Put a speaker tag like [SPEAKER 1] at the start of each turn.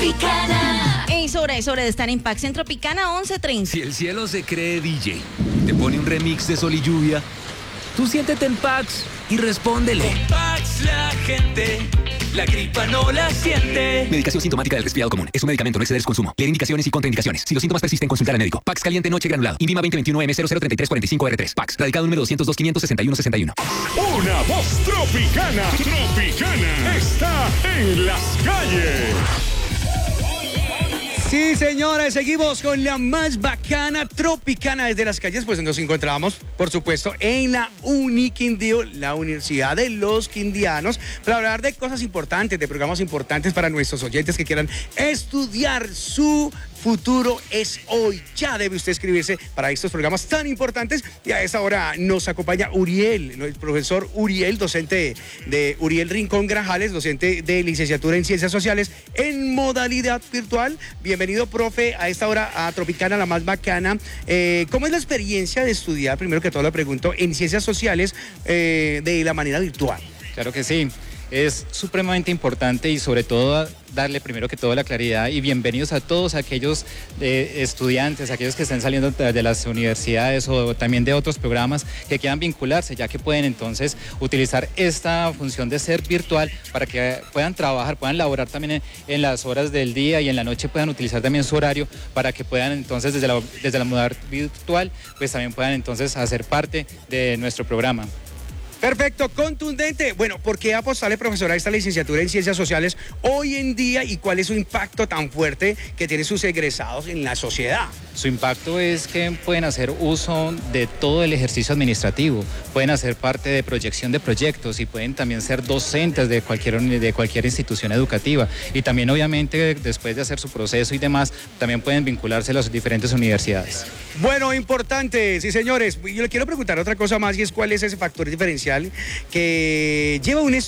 [SPEAKER 1] Tropicana.
[SPEAKER 2] Es hora de estar en Pax en Tropicana 11:30.
[SPEAKER 3] Si el cielo se cree DJ, te pone un remix de Sol y Lluvia, tú siéntete en Pax y respóndele.
[SPEAKER 4] Con Pax la gente, la gripa no la siente.
[SPEAKER 3] Medicación sintomática del resfriado común. Es un medicamento, no exceder su consumo. Leer indicaciones y contraindicaciones. Si los síntomas persisten, consultar al médico. Pax caliente noche granulado. INVIMA 2021-M003345R3. Pax. Radicado número 202-561-61.
[SPEAKER 5] Una voz tropicana. Tropicana está en las calles.
[SPEAKER 6] Sí, señores, seguimos con la más bacana Tropicana desde las calles. Pues nos encontramos, por supuesto, en la Uniquindío, la Universidad de los Quindianos, para hablar de cosas importantes, de programas importantes para nuestros oyentes que quieran estudiar. Su futuro es hoy. Ya debe usted inscribirse para estos programas tan importantes. Y a esta hora nos acompaña Uriel, el profesor Uriel, docente de Uriel Rincón Grajales, docente de licenciatura en Ciencias Sociales en modalidad virtual. Bienvenido, profe, a esta hora a Tropicana, la más bacana. ¿Cómo es la experiencia de estudiar, primero que todo le pregunto, en Ciencias Sociales de la manera virtual?
[SPEAKER 7] Claro que sí. Es supremamente importante y sobre todo darle primero que todo la claridad y bienvenidos a todos aquellos estudiantes, aquellos que estén saliendo de las universidades o también de otros programas que quieran vincularse, ya que pueden entonces utilizar esta función de ser virtual para que puedan trabajar, puedan laborar también en las horas del día y en la noche puedan utilizar también su horario para que puedan entonces desde la modalidad virtual pues también puedan entonces hacer parte de nuestro programa.
[SPEAKER 6] Perfecto, contundente. Bueno, ¿por qué apostarle, profesora, a esta licenciatura en Ciencias Sociales hoy en día y cuál es su impacto tan fuerte que tienen sus egresados en la sociedad?
[SPEAKER 7] Su impacto es que pueden hacer uso de todo el ejercicio administrativo, pueden hacer parte de proyección de proyectos y pueden también ser docentes de cualquier institución educativa. Y también, obviamente, después de hacer su proceso y demás, también pueden vincularse a las diferentes universidades.
[SPEAKER 6] Bueno, importante, sí, señores. Yo le quiero preguntar otra cosa más y es cuál es ese factor diferencial que lleva a un